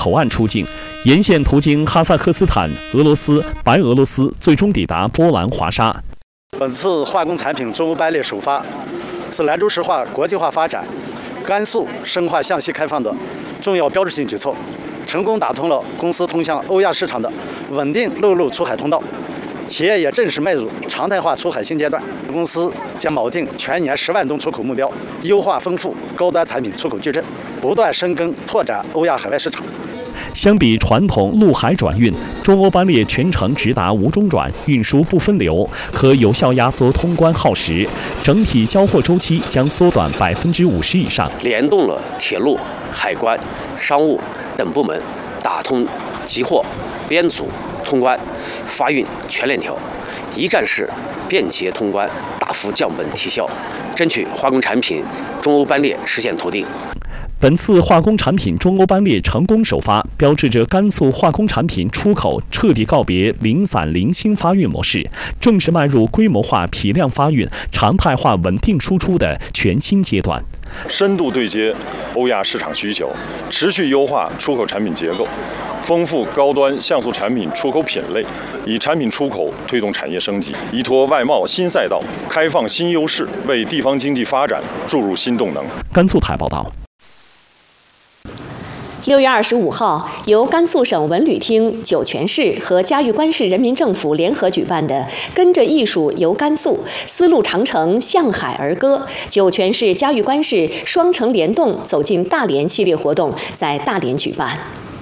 口岸出境，沿线途经哈萨克斯坦、俄罗斯、白俄罗斯，最终抵达波兰华沙。 本次化工产品中欧班列首发，是兰州石化国际化发展、甘肃深化向西开放的重要标志性举措，成功打通了公司通向欧亚市场的稳定陆路出海通道。企业也正式迈入常态化出海新阶段，公司将锚定全年10万吨出口目标，优化丰富高端产品出口矩阵，不断深耕拓展欧亚海外市场。 相比传统陆海转运，中欧班列全程直达无中转，运输不分流，可有效压缩通关耗时，整体交货周期将缩短50%以上。 联动了铁路、海关、商务等部门，打通集货、编组、通关、发运全链条，一站式便捷通关，大幅降本提效，争取化工产品中欧班列实现笃定。 本次化工产品中欧班列成功首发，标志着甘肃化工产品出口彻底告别零散零星发运模式，正式迈入规模化批量发运、常态化稳定输出的全新阶段。 深度对接欧亚市场需求，持续优化出口产品结构，丰富高端像素产品出口品类，以产品出口推动产业升级，依托外贸新赛道，开放新优势，为地方经济发展注入新动能。 甘肃台报道。 6月25号，由甘肃省文旅厅、酒泉市和嘉峪关市人民政府联合举办的“跟着艺术游甘肃，丝路长城向海而歌”酒泉市、嘉峪关市双城联动走进大连系列活动在大连举办。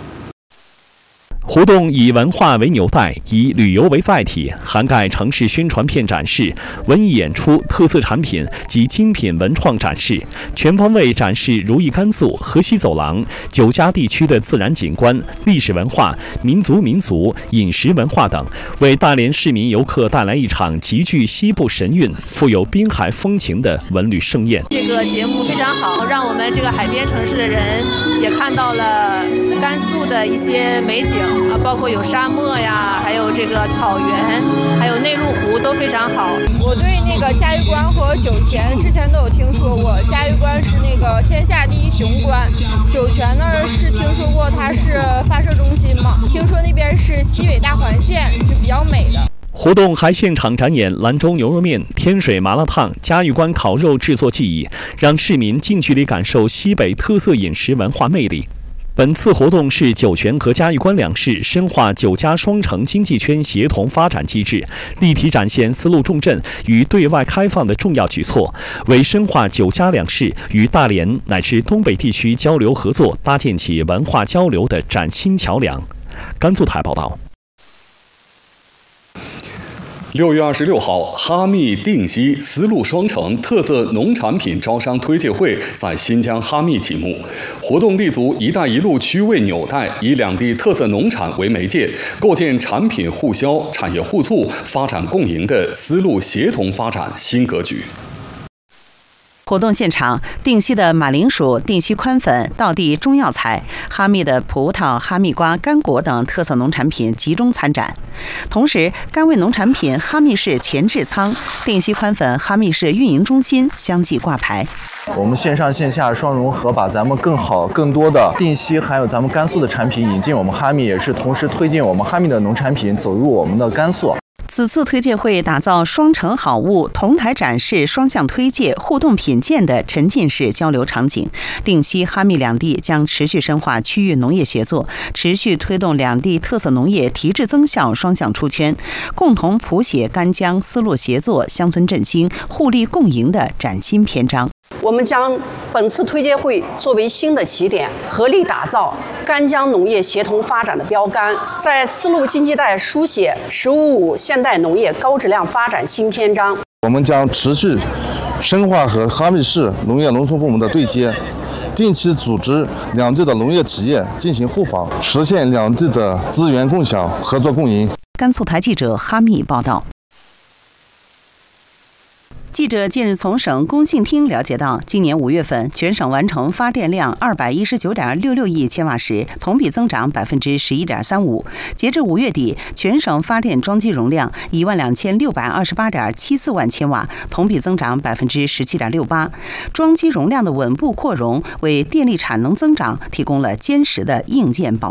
活动以文化为纽带，以旅游为载体，涵盖城市宣传片展示、文艺演出、特色产品及精品文创展示，全方位展示如意甘肃、河西走廊、九嘉地区的自然景观、历史文化、民族民俗、饮食文化等，为大连市民游客带来一场极具西部神韵、富有滨海风情的文旅盛宴。 这个节目非常好，让我们这个海边城市的人也看到了甘肃的一些美景。包括有沙漠呀，还有这个草原，还有内陆湖都非常好。 我对那个嘉峪关和酒泉之前都有听说过，嘉峪关是那个天下第一雄关，酒泉那儿是听说过它是发射中心嘛，听说那边是西北大环线，是比较美的。 活动还现场展演兰州牛肉面、天水麻辣烫、嘉峪关烤肉制作技艺，让市民近距离感受西北特色饮食文化魅力。本次活动是酒泉和嘉峪关两市深化九嘉双城经济圈协同发展机制，立体展现丝路重镇与对外开放的重要举措，为深化九嘉两市与大连乃至东北地区交流合作搭建起文化交流的崭新桥梁。甘肃台报道。 6月26号，哈密定西丝路双城特色农产品招商推介会在新疆哈密启幕。活动立足“一带一路”区位纽带，以两地特色农产为媒介，构建产品互销、产业互促、发展共赢的丝路协同发展新格局。 活动现场，定西的马铃薯、定西宽粉、道地中药材、哈密的葡萄、哈密瓜、干果等特色农产品集中参展。同时，甘味农产品哈密市前置仓、定西宽粉哈密市运营中心相继挂牌。 我们线上线下双融合，把咱们更好、更多的定西还有咱们甘肃的产品引进我们哈密，也是同时推进我们哈密的农产品走入我们的甘肃。 此次推介会打造双城好物、同台展示、双向推介、互动品鉴的沉浸式交流场景。定西、哈密两地将持续深化区域农业协作，持续推动两地特色农业提质增效双向出圈，共同谱写甘江丝路协作、乡村振兴、互利共赢的崭新篇章。 我们将本次推介会作为新的起点，合力打造甘江农业协同发展的标杆，在丝路经济带书写“15+5”现代农业高质量发展新篇章。 我们将持续深化和哈密市农业农村部门的对接，定期组织两地的农业企业进行互访，实现两地的资源共享、合作共赢。 甘肃台记者哈密报道。记者近日从省工信厅了解到，今年5月份全省完成发电量219.66亿千瓦时，同比增长11.35%。截至5月底，全省发电装机容量12628.74万千瓦，同比增长17.68%。装机容量的稳步扩容，为电力产能增长提供了坚实的硬件保障。